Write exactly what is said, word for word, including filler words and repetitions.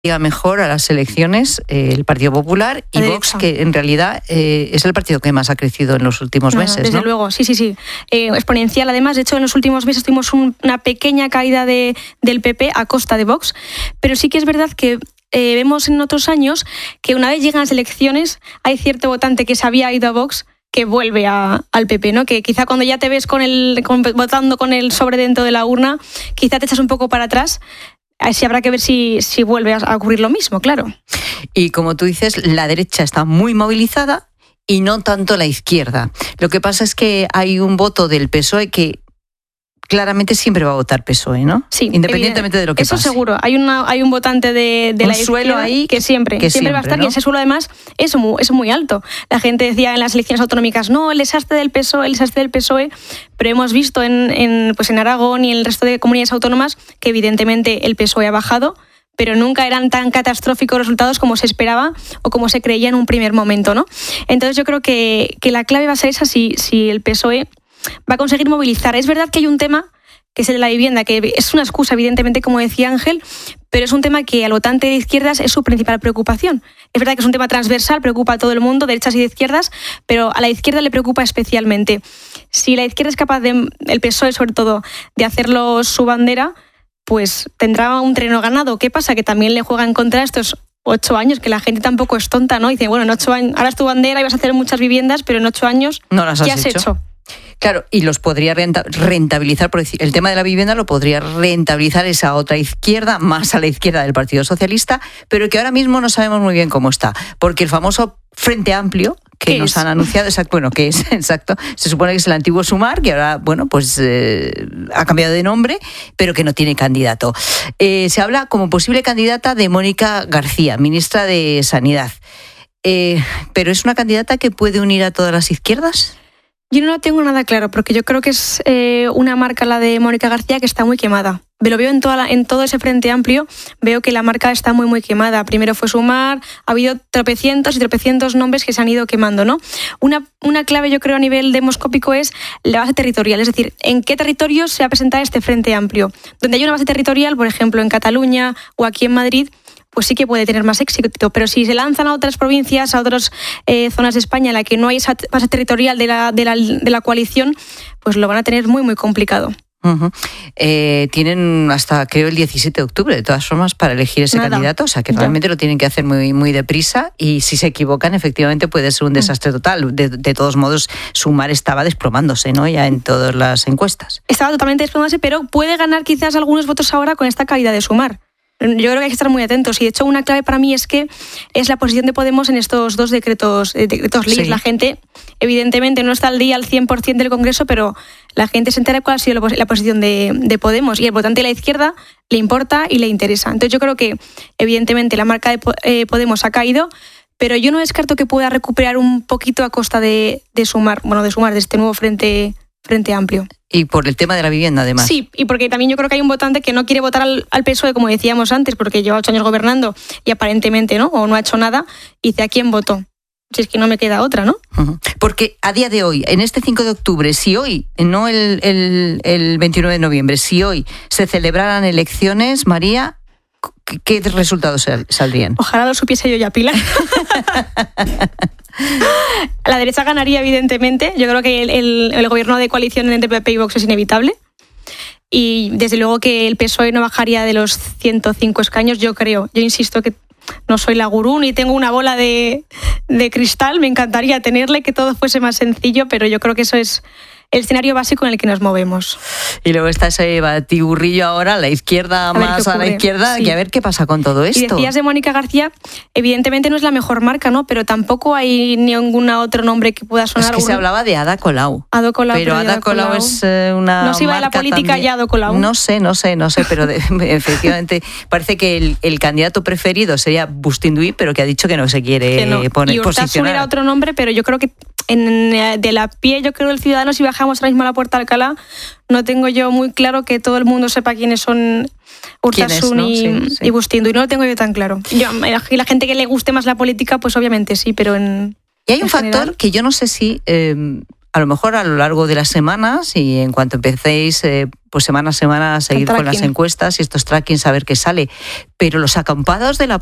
llega mejor a las elecciones eh, el Partido Popular y Vox, que en realidad eh, es el partido que más ha crecido en los últimos no, meses, desde ¿no? luego, sí, sí, sí. Eh, exponencial, además. De hecho, en los últimos meses tuvimos un, una pequeña caída de, del P P a costa de Vox, pero sí que es verdad que eh, vemos en otros años que una vez llegan las elecciones hay cierto votante que se había ido a Vox que vuelve a, al P P, ¿no? Que quizá cuando ya te ves con el, con, votando con el sobre dentro de la urna, quizá te echas un poco para atrás. Así habrá que ver si, si vuelve a ocurrir lo mismo, claro. Y como tú dices, la derecha está muy movilizada y no tanto la izquierda. Lo que pasa es que hay un voto del P S O E que claramente siempre va a votar P S O E, ¿no? Sí, independientemente de lo que eso pase. Eso seguro. Hay, una, hay un votante de, de un la suelo izquierda ahí que siempre, que siempre, siempre va a estar, ¿no? Y ese suelo además es muy, es muy alto. La gente decía en las elecciones autonómicas, no, el desastre del P S O E, el desastre del P S O E, pero hemos visto en, en, pues en Aragón y en el resto de comunidades autónomas que evidentemente el P S O E ha bajado, pero nunca eran tan catastróficos resultados como se esperaba o como se creía en un primer momento, ¿no? Entonces yo creo que, que la clave va a ser esa si, si el P S O E va a conseguir movilizar. Es verdad que hay un tema que es el de la vivienda, que es una excusa, evidentemente, como decía Ángel, pero es un tema que al votante de izquierdas es su principal preocupación. Es verdad que es un tema transversal, preocupa a todo el mundo, derechas y de izquierdas, pero a la izquierda le preocupa especialmente. Si la izquierda es capaz, de, el P S O E sobre todo, de hacerlo su bandera, pues tendrá un terreno ganado. ¿Qué pasa? Que también le juega en contra estos ocho años, que la gente tampoco es tonta, ¿no? Dice, bueno, en ocho años, ahora es tu bandera y vas a hacer muchas viviendas, pero en ocho años no las has ¿qué has hecho? hecho? Claro, y los podría rentabilizar, por decir, el tema de la vivienda lo podría rentabilizar esa otra izquierda, más a la izquierda del Partido Socialista, pero que ahora mismo no sabemos muy bien cómo está, porque el famoso Frente Amplio, que nos es? han anunciado, exacto, bueno, que es exacto, se supone que es el antiguo Sumar, que ahora, bueno, pues eh, ha cambiado de nombre, pero que no tiene candidato. Eh, se habla como posible candidata de Mónica García, ministra de Sanidad. Eh, ¿Pero es una candidata que puede unir a todas las izquierdas? Yo no lo tengo nada claro, porque yo creo que es eh, una marca, la de Mónica García, que está muy quemada. Me lo veo en, toda la, en todo ese Frente Amplio, veo que la marca está muy, muy quemada. Primero fue Sumar, ha habido tropecientos y tropecientos nombres que se han ido quemando, ¿no? Una, una clave, yo creo, a nivel demoscópico es la base territorial, es decir, en qué territorio se va a presentar este Frente Amplio. Donde hay una base territorial, por ejemplo, en Cataluña o aquí en Madrid, pues sí que puede tener más éxito, pero si se lanzan a otras provincias, a otras eh, zonas de España en la que no hay esa base territorial de la, de la, de la coalición, pues lo van a tener muy, muy complicado. Uh-huh. Eh, tienen hasta, creo, el diecisiete de octubre, de todas formas, para elegir ese Nada. candidato, o sea que realmente ya. lo tienen que hacer muy, muy deprisa y si se equivocan, efectivamente puede ser un desastre total. De, de todos modos, Sumar estaba desplomándose, ¿no? Ya en todas las encuestas. Estaba totalmente desplomándose, pero puede ganar quizás algunos votos ahora con esta caída de Sumar. Yo creo que hay que estar muy atentos y de hecho una clave para mí es que es la posición de Podemos en estos dos decretos, eh, decretos leyes. Sí. La gente evidentemente no está al día al cien por ciento del Congreso, pero la gente se entera de cuál ha sido la posición de, de Podemos y el votante de la izquierda le importa y le interesa. Entonces yo creo que evidentemente la marca de eh, Podemos ha caído, pero yo no descarto que pueda recuperar un poquito a costa de, de Sumar, bueno, de Sumar, de este nuevo frente, frente amplio. Y por el tema de la vivienda, además. Sí, y porque también yo creo que hay un votante que no quiere votar al, al P S O E, como decíamos antes, porque lleva ocho años gobernando y aparentemente no, o no ha hecho nada, y dice, ¿a quién votó? Si es que no me queda otra, ¿no? Uh-huh. Porque a día de hoy, en este cinco de octubre, si hoy, no el, el, el veintinueve de noviembre, si hoy se celebraran elecciones, María, ¿qué resultados saldrían? Ojalá lo supiese yo ya, Pilar. La derecha ganaría, evidentemente. Yo creo que el, el, el gobierno de coalición entre P P y Vox es inevitable. Y desde luego que el P S O E no bajaría de los ciento cinco escaños, yo creo. Yo insisto que no soy la gurú ni tengo una bola de, de cristal. Me encantaría tenerle, que todo fuese más sencillo, pero yo creo que eso es el escenario básico en el que nos movemos. Y luego está ese batiburrillo ahora, la izquierda a más a la izquierda, sí. Y a ver qué pasa con todo esto. Y decías de Mónica García, evidentemente no es la mejor marca, ¿no? Pero tampoco hay ningún otro nombre que pueda sonar. Es que uno. se hablaba de Ada Colau. Ada Colau pero Ada, Ada Colau, Colau es eh, una No se iba de la política también. ya Ada Colau. No sé, no sé, no sé, pero de, efectivamente parece que el, el candidato preferido sería Bustinduy, pero que ha dicho que no se quiere que no. poner, y posicionar. era otro nombre, pero yo creo que en, de la pie, yo creo, del ciudadano, si bajamos ahora mismo a la Puerta de Alcalá, no tengo yo muy claro que todo el mundo sepa quiénes son Urtasun ¿no? y, sí, sí. y Bustinduy. No lo tengo yo tan claro. Yo, y la gente que le guste más la política, pues obviamente sí, pero en... Y hay un en factor general... que yo no sé si... Eh, a lo mejor a lo largo de las semanas y en cuanto empecéis eh, pues semana a semana a seguir con las encuestas y estos trackings a ver qué sale. Pero los acampados de la